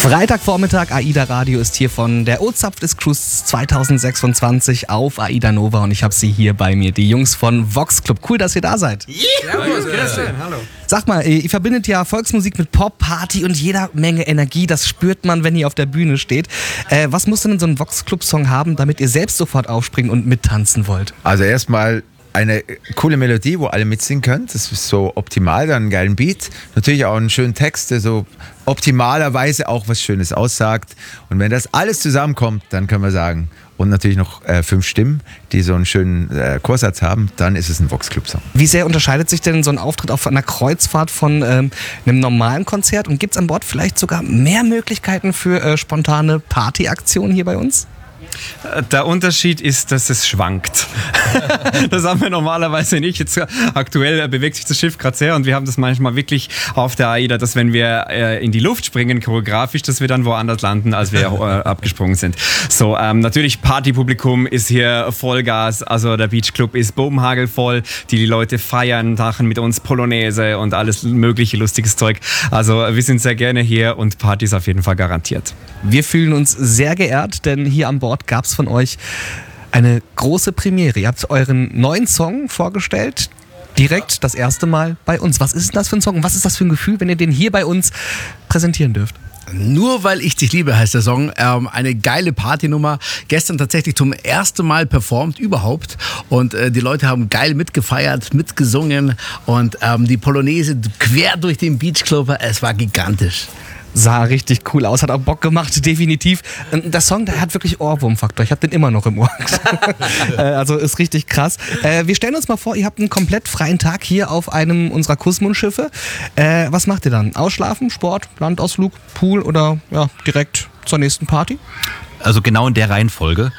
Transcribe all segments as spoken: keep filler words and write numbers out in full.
Freitagvormittag, AIDA Radio ist hier von der O-Zapft ist Cruise zwanzig sechsundzwanzig auf AIDA Nova und ich habe sie hier bei mir, die Jungs von Vox Club. Cool, dass ihr da seid. Yeah. Ja, hallo. Sag mal, ihr verbindet ja Volksmusik mit Pop, Party und jeder Menge Energie. Das spürt man, wenn ihr auf der Bühne steht. Äh, was muss denn so ein Vox Club Song haben, damit ihr selbst sofort aufspringen und mittanzen wollt? Also erstmal eine coole Melodie, wo alle mitsingen können. Das ist so optimal, dann einen geilen Beat. Natürlich auch einen schönen Text, der so optimalerweise auch was Schönes aussagt. Und wenn das alles zusammenkommt, dann können wir sagen, und natürlich noch äh, fünf Stimmen, die so einen schönen äh, Chorsatz haben, dann ist es ein Vox Club Song. Wie sehr unterscheidet sich denn so ein Auftritt auf einer Kreuzfahrt von ähm, einem normalen Konzert? Und gibt es an Bord vielleicht sogar mehr Möglichkeiten für äh, spontane Partyaktionen hier bei uns? Der Unterschied ist, dass es schwankt. Das haben wir normalerweise nicht. Jetzt aktuell bewegt sich das Schiff gerade sehr und wir haben das manchmal wirklich auf der AIDA, dass wenn wir äh, in die Luft springen, choreografisch, dass wir dann woanders landen, als wir äh, abgesprungen sind. So, ähm, natürlich Partypublikum ist hier Vollgas, also der Beach Club ist bobenhagelvoll, die Leute feiern, machen mit uns Polonaise und alles mögliche lustiges Zeug. Also wir sind sehr gerne hier und Party ist auf jeden Fall garantiert. Wir fühlen uns sehr geehrt, denn hier an Bord gab es von euch eine große Premiere. Ihr habt euren neuen Song vorgestellt, direkt das erste Mal bei uns. Was ist denn das für ein Song und was ist das für ein Gefühl, wenn ihr den hier bei uns präsentieren dürft? Nur weil ich dich liebe, heißt der Song. Ähm, eine geile Partynummer. Gestern tatsächlich zum ersten Mal performt überhaupt. Und äh, die Leute haben geil mitgefeiert, mitgesungen. Und ähm, die Polonaise quer durch den Beach Club. Es war gigantisch. Sah richtig cool aus, hat auch Bock gemacht, definitiv. Der Song, der hat wirklich Ohrwurmfaktor. Ich habe den immer noch im Ohr. Also ist richtig krass. Wir stellen uns mal vor, ihr habt einen komplett freien Tag hier auf einem unserer Kussmund-Schiffe. Was macht ihr dann? Ausschlafen, Sport, Landausflug, Pool oder ja, direkt zur nächsten Party? Also genau in der Reihenfolge.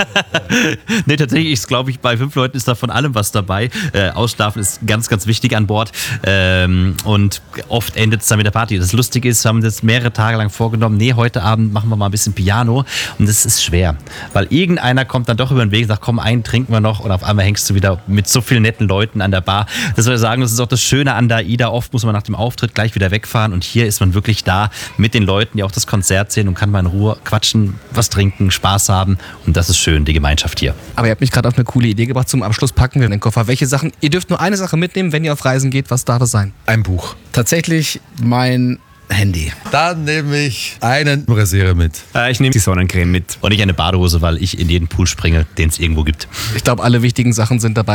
Nee, tatsächlich ist, glaube ich, bei fünf Leuten ist da von allem was dabei. Äh, Ausschlafen ist ganz, ganz wichtig an Bord. Ähm, und oft endet es dann mit der Party. Das Lustige ist, wir haben das mehrere Tage lang vorgenommen, nee, heute Abend machen wir mal ein bisschen Piano. Und das ist schwer, weil irgendeiner kommt dann doch über den Weg und sagt, komm, einen trinken wir noch. Und auf einmal hängst du wieder mit so vielen netten Leuten an der Bar. Das soll ich sagen, das ist auch das Schöne an der AIDA. Oft muss man nach dem Auftritt gleich wieder wegfahren. Und hier ist man wirklich da mit den Leuten, die auch das Konzert sehen und kann mal in Ruhe quatschen, was trinken, Spaß haben und das ist schön, die Gemeinschaft hier. Aber ihr habt mich gerade auf eine coole Idee gebracht. Zum Abschluss packen wir in den Koffer. Welche Sachen? Ihr dürft nur eine Sache mitnehmen, wenn ihr auf Reisen geht. Was darf es sein? Ein Buch. Tatsächlich mein Handy. Dann nehme ich einen Rasierer mit. Äh, ich nehme die Sonnencreme mit. Und nicht eine Badehose, weil ich in jeden Pool springe, den es irgendwo gibt. Ich glaube, alle wichtigen Sachen sind dabei.